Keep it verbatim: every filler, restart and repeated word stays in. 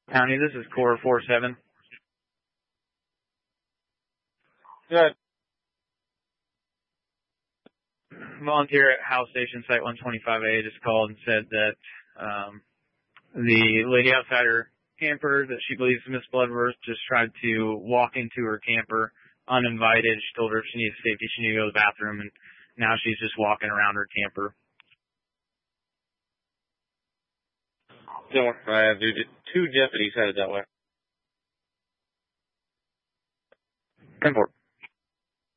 County, this is Core four seven. Good. Volunteer at House Station Site one twenty-five A just called and said that um, the lady outside her camper that she believes is Miss Bloodworth just tried to walk into her camper uninvited. She told her if she needed safety, she needed to go to the bathroom, and now she's just walking around her camper. Don't I have two deputies headed that way. ten four.